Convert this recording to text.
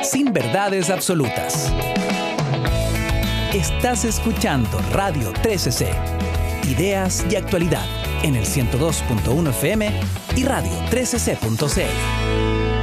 sin verdades absolutas. Estás escuchando Radio 13C, ideas y actualidad en el 102.1 FM y radio 13c.cl.